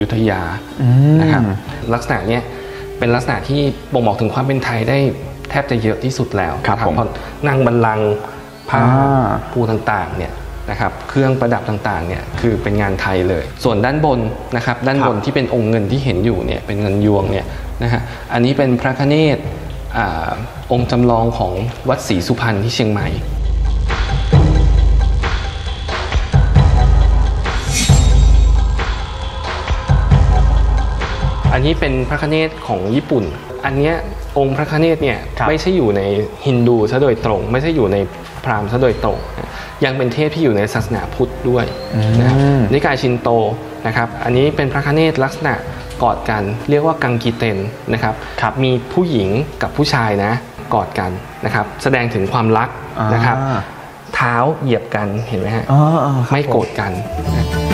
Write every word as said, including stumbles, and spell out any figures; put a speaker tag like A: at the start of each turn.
A: อยุธยานะครับลักษณะเนี้ยเป็นลักษณะที่บ่งบอกถึงความเป็นไทยได้แทบจะเยอะที่สุดแล้วครับเพราะนั่งบัลลังก์ผ้าปูต่างๆเนี่ยนะครับเครื่องประดับต่างๆเนี่ยคือเป็นงานไทยเลยส่วนด้านบนนะครับด้านบนที่เป็นองค์เงินที่เห็นอยู่เนี่ยเป็นเงินยวงเนี่ยนะฮะอันนี้เป็นพระคเนศองค์จำลองของวัดศรีสุพรรณที่เชียงใหม่อันนี้เป็นพระคเนศของญี่ปุ่นอันนี้องค์พระคเนศเนี่ยไม่ใช่อยู่ในฮินดูซะโดยตรงไม่ใช่อยู่ในพราหมณ์ซะโดยตรงยังเป็นเทพที่อยู่ในศาสนาพุทธด้วยนะครับนิกายชินโตนะครับอันนี้เป็นพระคเนศลักษณะกอดกันเรียกว่ากังกีเตนนะครับมีผู้หญิงกับผู้ชายนะกอดกันนะครับแสดงถึงความรักนะครับเท้าเหยียบกันเห็นไหมฮะไม่โกรธกัน